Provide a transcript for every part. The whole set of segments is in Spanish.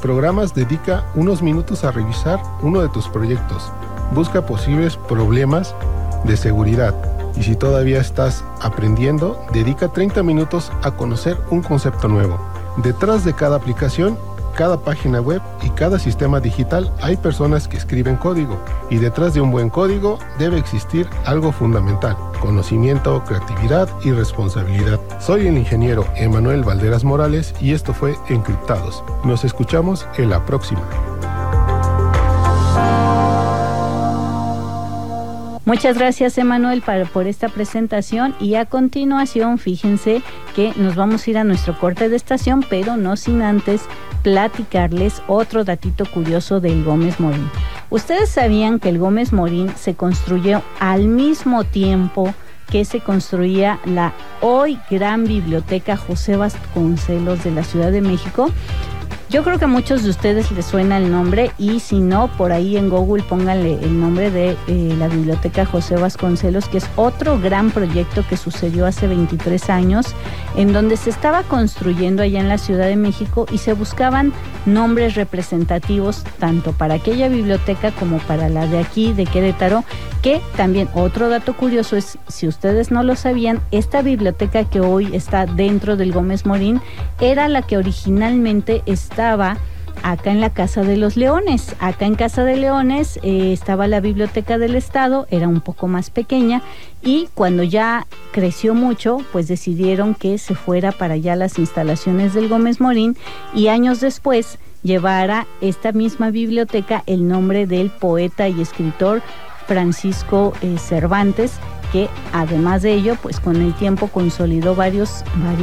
programas dedica unos minutos a revisar uno de tus proyectos. Busca posibles problemas de seguridad. Y si todavía estás aprendiendo, dedica 30 minutos a conocer un concepto nuevo. Detrás de cada aplicación, cada página web y cada sistema digital hay personas que escriben código. Y detrás de un buen código debe existir algo fundamental: conocimiento, creatividad y responsabilidad. Soy el ingeniero Emanuel Valderas Morales y esto fue Encriptados. Nos escuchamos en la próxima. Muchas gracias, Emanuel, por esta presentación, y a continuación fíjense que nos vamos a ir a nuestro corte de estación, pero no sin antes platicarles otro datito curioso del Gómez Morín. ¿Ustedes sabían que el Gómez Morín se construyó al mismo tiempo que se construía la hoy gran biblioteca José Vasconcelos de la Ciudad de México? Yo creo que a muchos de ustedes les suena el nombre, y si no, por ahí en Google pónganle el nombre de la Biblioteca José Vasconcelos, que es otro gran proyecto que sucedió hace 23 años, en donde se estaba construyendo allá en la Ciudad de México y se buscaban nombres representativos tanto para aquella biblioteca como para la de aquí, de Querétaro, que también otro dato curioso es, si ustedes no lo sabían, esta biblioteca que hoy está dentro del Gómez Morín era la que originalmente estaba acá en la Casa de los Leones. Acá en Casa de Leones estaba la Biblioteca del Estado, era un poco más pequeña, y cuando ya creció mucho, pues decidieron que se fuera para allá las instalaciones del Gómez Morín, y años después llevara esta misma biblioteca el nombre del poeta y escritor Francisco Cervantes, que además de ello, pues con el tiempo consolidó varios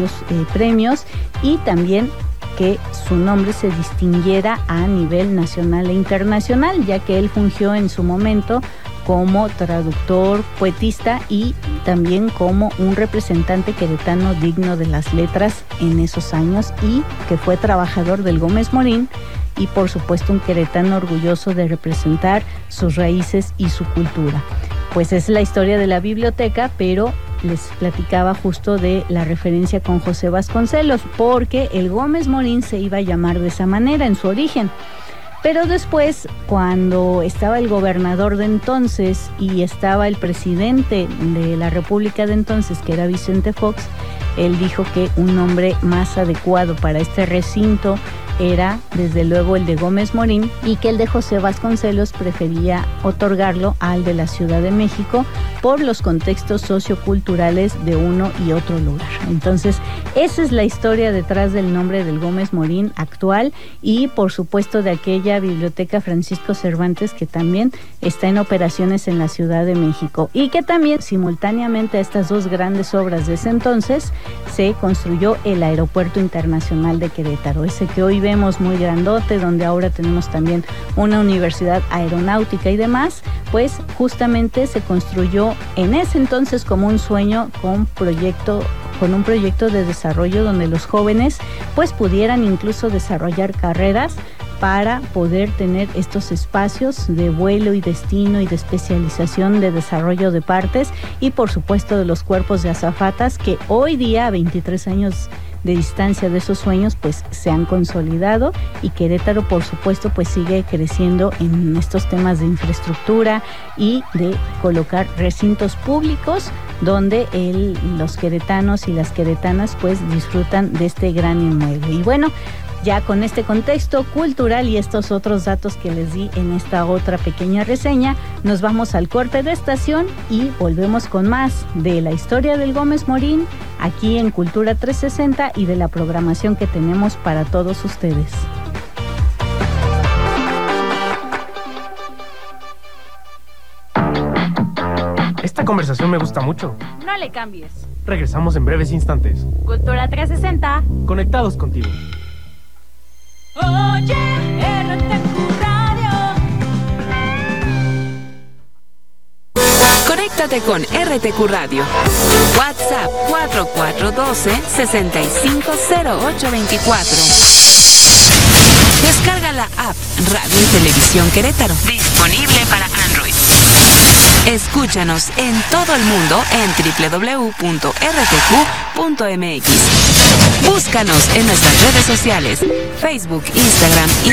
premios, y también que su nombre se distinguiera a nivel nacional e internacional, ya que él fungió en su momento como traductor, poetista y también como un representante queretano digno de las letras en esos años, y que fue trabajador del Gómez Morín, y por supuesto un queretano orgulloso de representar sus raíces y su cultura. Pues es la historia de la biblioteca, pero les platicaba justo de la referencia con José Vasconcelos, porque el Gómez Morín se iba a llamar de esa manera en su origen. Pero después, cuando estaba el gobernador de entonces y estaba el presidente de la República de entonces, que era Vicente Fox, él dijo que un nombre más adecuado para este recinto era desde luego el de Gómez Morín, y que el de José Vasconcelos prefería otorgarlo al de la Ciudad de México por los contextos socioculturales de uno y otro lugar. Entonces, esa es la historia detrás del nombre del Gómez Morín actual, y por supuesto de aquella Biblioteca Francisco Cervantes, que también está en operaciones en la Ciudad de México, y que también simultáneamente a estas dos grandes obras de ese entonces se construyó el Aeropuerto Internacional de Querétaro, ese que hoy vemos muy grandote, donde ahora tenemos también una universidad aeronáutica y demás. Pues justamente se construyó en ese entonces como un sueño, con un proyecto de desarrollo donde los jóvenes pues pudieran incluso desarrollar carreras para poder tener estos espacios de vuelo y destino y de especialización, de desarrollo de partes, y por supuesto de los cuerpos de azafatas, que hoy día, a 23 años de distancia de esos sueños, pues se han consolidado, y Querétaro por supuesto pues sigue creciendo en estos temas de infraestructura y de colocar recintos públicos donde los queretanos y las queretanas pues disfrutan de este gran inmueble. Y bueno, ya con este contexto cultural y estos otros datos que les di en esta otra pequeña reseña, nos vamos al corte de estación y volvemos con más de la historia del Gómez Morín aquí en Cultura 360 y de la programación que tenemos para todos ustedes. Esta conversación me gusta mucho. No le cambies. Regresamos en breves instantes. Cultura 360. Conectados contigo. Oye, RTQ Radio. Conéctate con RTQ Radio. WhatsApp 4412-650824. Descarga la app Radio y Televisión Querétaro. Disponible para Android. Escúchanos en todo el mundo en www.rtq.mx. Búscanos en nuestras redes sociales, Facebook, Instagram y